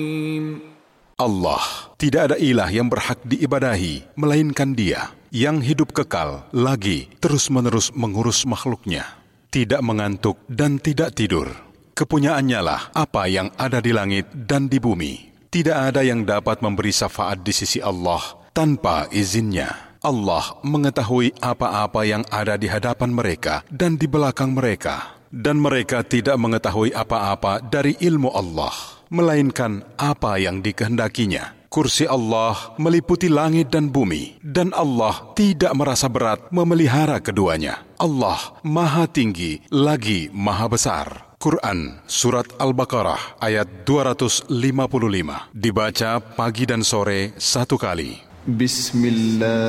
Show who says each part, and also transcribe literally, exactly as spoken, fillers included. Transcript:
Speaker 1: Allah, tidak ada ilah yang berhak diibadahi, melainkan Dia, yang hidup kekal, lagi terus-menerus mengurus makhluknya, tidak mengantuk dan tidak tidur. Kepunyaannya lah apa yang ada di langit dan di bumi. Tidak ada yang dapat memberi syafaat di sisi Allah tanpa izinnya. Allah mengetahui apa-apa yang ada di hadapan mereka dan di belakang mereka. Dan mereka tidak mengetahui apa-apa dari ilmu Allah, melainkan apa yang dikehendakinya. Kursi Allah meliputi langit dan bumi, dan Allah tidak merasa berat memelihara keduanya. Allah Maha Tinggi lagi Maha Besar. Quran Surat Al-Baqarah ayat dua ratus lima puluh lima. Dibaca pagi dan sore satu kali.
Speaker 2: Bismillah.